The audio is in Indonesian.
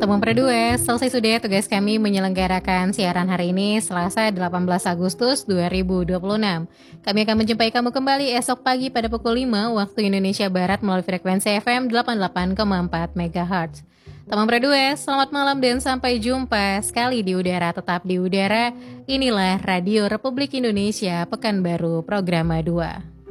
Teman Perdue, selesai sudah tugas kami menyelenggarakan siaran hari ini Selasa 18 Agustus 2026. Kami akan menjumpai kamu kembali esok pagi pada pukul 5 waktu Indonesia Barat melalui frekuensi FM 88,4 MHz. Teman Perdue, selamat malam dan sampai jumpa sekali di udara, tetap di udara. Inilah Radio Republik Indonesia Pekanbaru Programa 2.